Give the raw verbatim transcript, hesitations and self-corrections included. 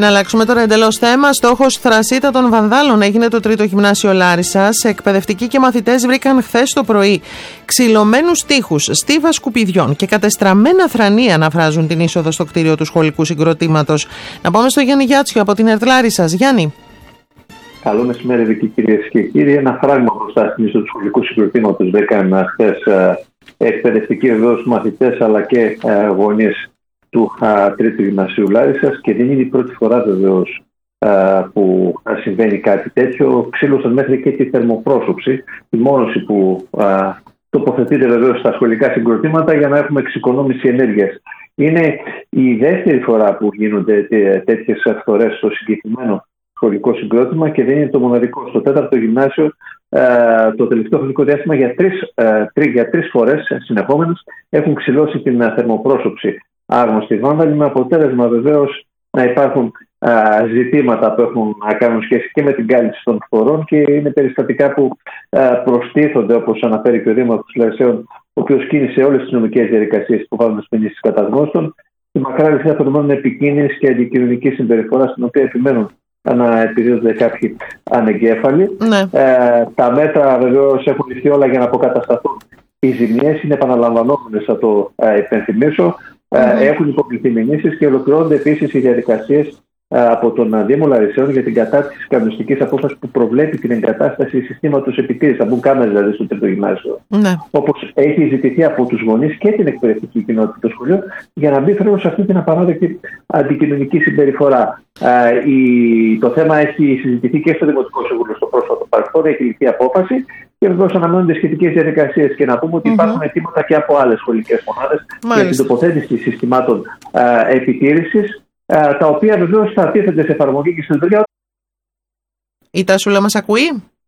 Να αλλάξουμε τώρα εντελώς θέμα. Στόχος θρασίτα των βανδάλων έγινε το τρίτο γυμνάσιο Λάρισσας. Εκπαιδευτικοί και μαθητές βρήκαν χθες το πρωί ξυλωμένους τοίχους, στίβα σκουπιδιών και κατεστραμμένα θρανία να φράζουν την είσοδο στο κτίριο του σχολικού συγκροτήματος. Να πάμε στο Γιάννη Γιάτσιο από την ΕΡΤ Λάρισσας. Γιάννη. Καλό μεσημέρι, κυρίες και κύριοι. Ένα φράγμα μπροστά στην είσοδο του σχολικού συγκροτήματος βρήκαν χθες εκπαιδευτικοί βεβαίως μαθητές αλλά και γονείς του τρίτου γυμνασίου Λάρισσας, και δεν είναι η πρώτη φορά βεβαίως που συμβαίνει κάτι τέτοιο. Ξύλωσαν μέχρι και τη θερμοπρόσωψη, τη μόνωση που α, τοποθετείται βεβαίως στα σχολικά συγκροτήματα για να έχουμε εξοικονόμηση ενέργειας. Είναι η δεύτερη φορά που γίνονται τέτοιες φθορές στο συγκεκριμένο σχολικό συγκρότημα και δεν είναι το μοναδικό. Στο τέταρτο γυμνάσιο το τελευταίο χρονικό διάστημα για τρεις, για τρεις φορές συνεχόμενες έχουν ξυλώσει την θερμοπρόσωψη άγνωστοι βάνδαλοι, με αποτέλεσμα βεβαίως να υπάρχουν α, ζητήματα που έχουν να κάνουν σχέση και με την κάλυψη των χωρών, και είναι περιστατικά που α, προστίθονται, όπως αναφέρει και ο Δήμαρχος Λαρισσαίων, ο οποίος κίνησε όλες τις νομικές διαδικασίες που βάλουν στις ποινήσεις καταγνώστων. Η μακρά λυσία φαινομένων επικίνδυνης και αντικοινωνική συμπεριφορά, στην οποία επιμένουν να επιδίδονται κάποιοι ανεγκέφαλοι. Ναι. Ε, τα μέτρα βεβαίως έχουν ληφθεί όλα για να αποκατασταθούν οι ζημιές, είναι επαναλαμβανόμενες, θα το ε, υπενθυμίσω. Mm-hmm. Έχουν υποβληθεί μηνύσεις και ολοκληρώνονται επίσης οι διαδικασίες από τον Δήμο Λαρισσαίων για την κατάρτιση της κανονιστικής απόφασης που προβλέπει την εγκατάσταση συστήματος επιτήρησης. Θα μπουν κάμερες δηλαδή στο τρίτο γυμνάσιο. Mm-hmm. Όπως έχει ζητηθεί από τους γονείς και την εκπαιδευτική κοινότητα του σχολείου, για να μπει φρένο σε αυτή την απαράδεκτη αντικοινωνική συμπεριφορά. Uh, η, το θέμα έχει συζητηθεί και στο Δημοτικό Συμβούλιο στο πρόσφατο παρελθόν, έχει ληφθεί απόφαση και βεβαίως αναμένονται σχετικές διαδικασίες. Και να πούμε ότι mm-hmm. υπάρχουν αιτήματα και από άλλες σχολικές μονάδες για την τοποθέτηση συστημάτων uh, επιτήρησης, uh, τα οποία βεβαίως θα τίθενται σε εφαρμογή και στην δουλειά. Η Τάσουλα μας ακούει?